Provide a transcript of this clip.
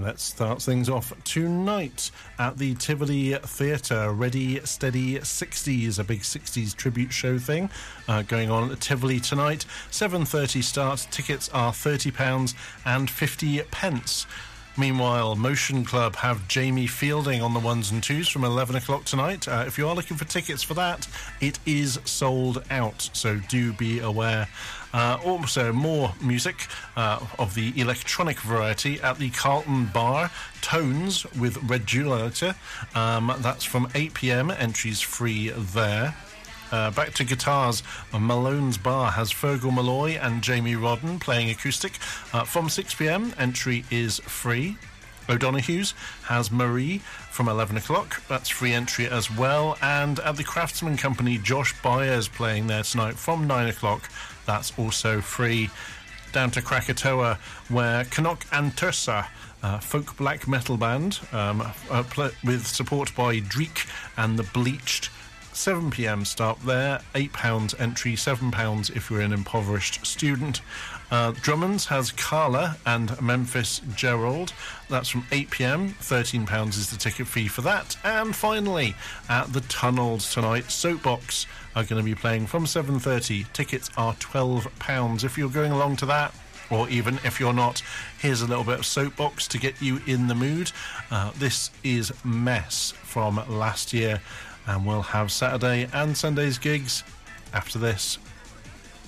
let's start things off tonight at the Tivoli Theatre. Ready, Steady 60s, a big 60s tribute show thing going on at the Tivoli tonight. 7:30 start. Tickets are £30 and 50p. Meanwhile, Motion Club have Jamie Fielding on the ones and twos from 11 o'clock tonight. If you are looking for tickets for that, it is sold out, so do be aware. Also, more music of the electronic variety at the Carlton Bar. Tones with Regulator. That's from 8 p.m. Entries free there. Back to guitars. Malone's Bar has Fergal Malloy and Jamie Rodden playing acoustic from 6 p.m. Entry is free. O'Donoghue's has Marie from 11 o'clock. That's free entry as well. And at the Craftsman Company, Josh Byers playing there tonight from 9 o'clock. That's also free. Down to Krakatoa, where Canuck and Tursa, folk black metal band, with support by Dreek and the Bleached. 7 p.m. start there, £8 entry, £7 if you're an impoverished student. Drummond's has Carla and Memphis Gerald. That's from 8 p.m. £13 is the ticket fee for that. And finally, at the Tunnels tonight, Soapbox are going to be playing from 7:30. Tickets are £12. If you're going along to that, or even if you're not, here's a little bit of Soapbox to get you in the mood. This is Mess from last year. And we'll have Saturday and Sunday's gigs after this.